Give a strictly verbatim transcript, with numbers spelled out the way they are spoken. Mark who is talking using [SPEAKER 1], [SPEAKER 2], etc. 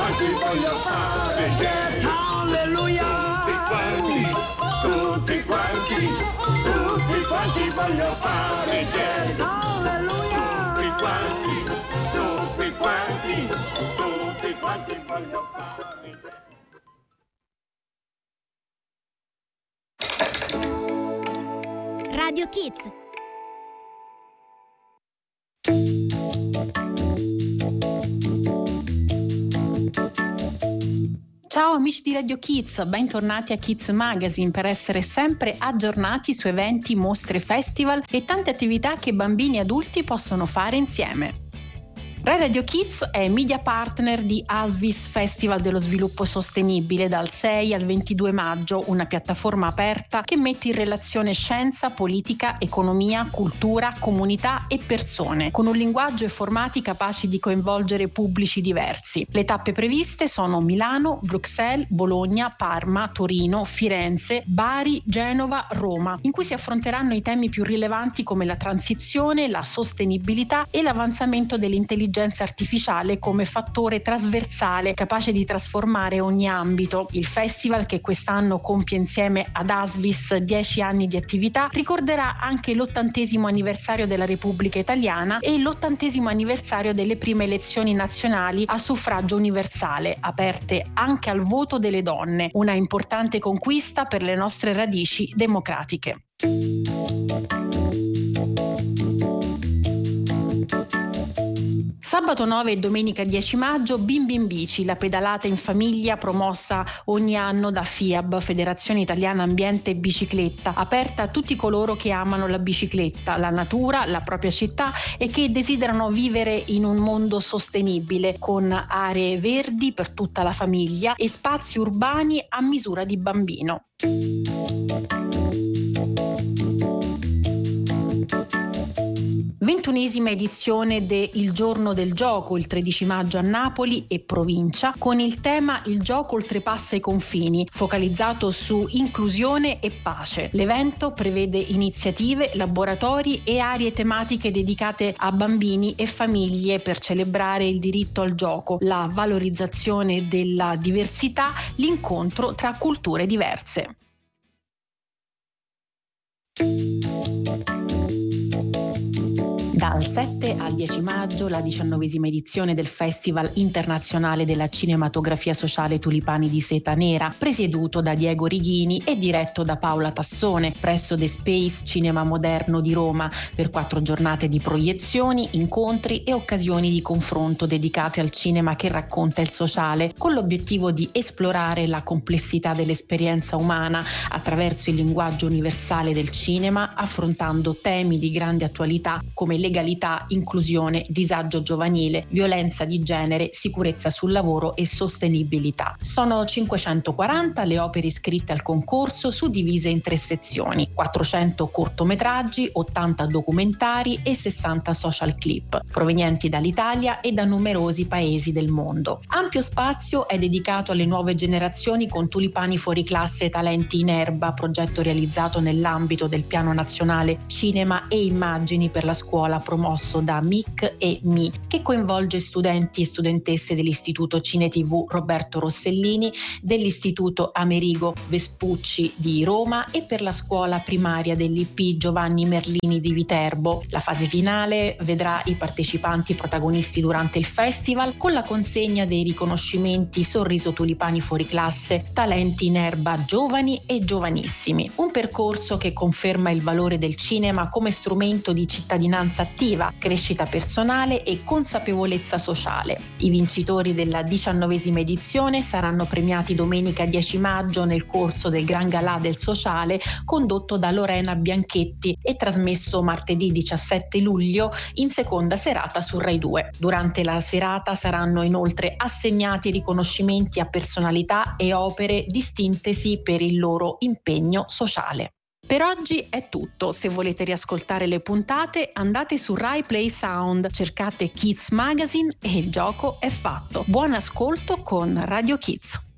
[SPEAKER 1] quanti voglio fare jazz. Alleluia! Tutti quanti, tutti quanti, tutti quanti voglio fare jazz. Alleluia! Tutti quanti, tutti quanti, tutti quanti voglio fare jazz.
[SPEAKER 2] Radio Kids.
[SPEAKER 3] Ciao amici di Radio Kids, bentornati a Kids Magazine per essere sempre aggiornati su eventi, mostre, festival e tante attività che bambini e adulti possono fare insieme. Rai Radio Kids è media partner di ASVIS Festival dello Sviluppo Sostenibile dal sei al ventidue maggio, una piattaforma aperta che mette in relazione scienza, politica, economia, cultura, comunità e persone, con un linguaggio e formati capaci di coinvolgere pubblici diversi. Le tappe previste sono Milano, Bruxelles, Bologna, Parma, Torino, Firenze, Bari, Genova, Roma, in cui si affronteranno i temi più rilevanti come la transizione, la sostenibilità e l'avanzamento dell'intelligenza artificiale come fattore trasversale capace di trasformare ogni ambito. Il festival, che quest'anno compie insieme ad ASVIS dieci anni di attività, ricorderà anche l'ottantesimo anniversario della Repubblica Italiana e l'ottantesimo anniversario delle prime elezioni nazionali a suffragio universale, aperte anche al voto delle donne, una importante conquista per le nostre radici democratiche. Sabato nove e domenica dieci maggio Bimbi in Bici, la pedalata in famiglia promossa ogni anno da FIAB, Federazione Italiana Ambiente e Bicicletta, aperta a tutti coloro che amano la bicicletta, la natura, la propria città e che desiderano vivere in un mondo sostenibile, con aree verdi per tutta la famiglia e spazi urbani a misura di bambino. ventunesima edizione de Il Giorno del Gioco, il tredici maggio a Napoli e provincia, con il tema Il gioco oltrepassa i confini, focalizzato su inclusione e pace. L'evento prevede iniziative, laboratori e aree tematiche dedicate a bambini e famiglie per celebrare il diritto al gioco, la valorizzazione della diversità, l'incontro tra culture diverse. Dal sette al dieci maggio la diciannovesima edizione del Festival Internazionale della Cinematografia Sociale Tulipani di Seta Nera, presieduto da Diego Righini e diretto da Paola Tassone, presso The Space Cinema Moderno di Roma, per quattro giornate di proiezioni, incontri e occasioni di confronto dedicate al cinema che racconta il sociale, con l'obiettivo di esplorare la complessità dell'esperienza umana attraverso il linguaggio universale del cinema, affrontando temi di grande attualità come legalità, inclusione, disagio giovanile, violenza di genere, sicurezza sul lavoro e sostenibilità. Sono cinquecentoquaranta le opere iscritte al concorso, suddivise in tre sezioni: quattrocento cortometraggi, ottanta documentari e sessanta social clip, provenienti dall'Italia e da numerosi paesi del mondo. Ampio spazio è dedicato alle nuove generazioni con Tulipani fuori classe Talenti in Erba, progetto realizzato nell'ambito del Piano Nazionale Cinema e Immagini per la scuola, promosso da M I C e M I, che coinvolge studenti e studentesse dell'Istituto Cine tivù Roberto Rossellini, dell'Istituto Amerigo Vespucci di Roma e per la scuola primaria dell'I P Giovanni Merlini di Viterbo. La fase finale vedrà i partecipanti protagonisti durante il festival, con la consegna dei riconoscimenti Sorriso Tulipani fuori classe Talenti in Erba giovani e giovanissimi, un percorso che conferma il valore del cinema come strumento di cittadinanza attiva, crescita personale e consapevolezza sociale. I vincitori della diciannovesima edizione saranno premiati domenica dieci maggio nel corso del Gran Galà del Sociale, condotto da Lorena Bianchetti e trasmesso martedì diciassette luglio in seconda serata su Rai due. Durante la serata saranno inoltre assegnati riconoscimenti a personalità e opere distintesi per il loro impegno sociale. Per oggi è tutto. Se volete riascoltare le puntate, andate su Rai Play Sound, cercate Kids Magazine e il gioco è fatto. Buon ascolto con Radio Kids.